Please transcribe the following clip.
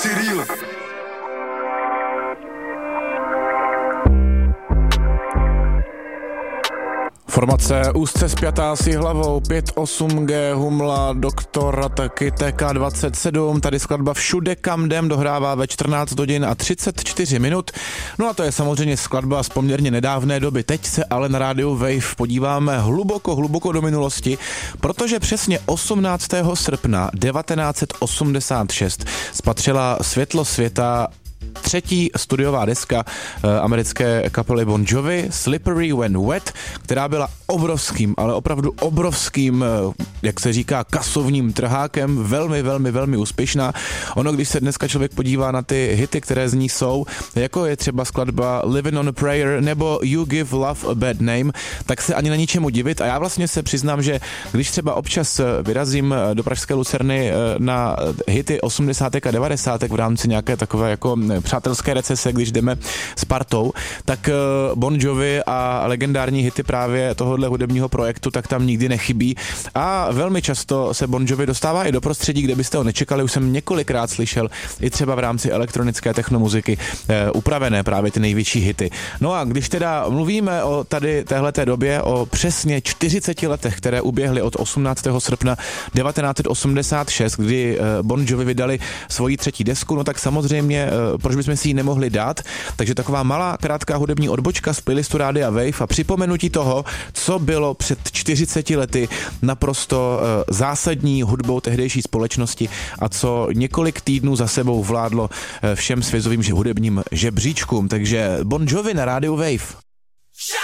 si real. Formace úzce spjatá s Jihlavou, 5-8G, Humla, Doktor a taky TK27, tady skladba Všude kam jdem dohrává ve 14 hodin a 34 minut. No a to je samozřejmě skladba z poměrně nedávné doby. Teď se ale na rádiu Wave podíváme hluboko do minulosti, protože přesně 18. srpna 1986 spatřila světlo světa třetí studiová deska americké kapely Bon Jovi, Slippery When Wet, která byla obrovským, ale opravdu obrovským, jak se říká, kasovním trhákem, velmi úspěšná. Ono, když se dneska člověk podívá na ty hity, které z ní jsou, jako je třeba skladba Living on a Prayer nebo You Give Love a Bad Name, tak se ani na ničemu divit. A já vlastně se přiznám, že když třeba občas vyrazím do pražské Lucerny na hity 80. a 90. v rámci nějaké takové jako přátelské recese, když jdeme s partou, tak Bon Jovi a legendární hity právě tohohle hudebního projektu tak tam nikdy nechybí a velmi často se Bon Jovi dostává i do prostředí, kde byste ho nečekali. Už jsem několikrát slyšel i třeba v rámci elektronické technomuziky upravené právě ty největší hity. No a když teda mluvíme o tady téhleté době, o přesně 40 letech, které uběhly od 18. srpna 1986, kdy Bon Jovi vydali svoji třetí desku, no tak samozřejmě proč bychom si ji nemohli dát, takže taková malá krátká hudební odbočka z playlistu Rádia Wave a připomenutí toho, co bylo před 40 lety naprosto zásadní hudbou tehdejší společnosti a co několik týdnů za sebou vládlo všem světovým hudebním žebříčkům, takže Bon Jovi na Rádiu Wave.